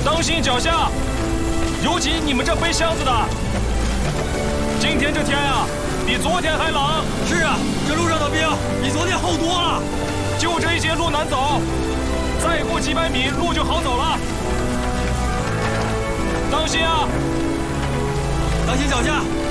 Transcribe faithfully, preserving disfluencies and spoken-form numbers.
当心脚下，尤其你们这背箱子的。今天这天啊，比昨天还冷。 是啊，这路上的冰比昨天厚多了。 就这一些路难走，再过几百米路就好走了。当心啊！ 当心脚下。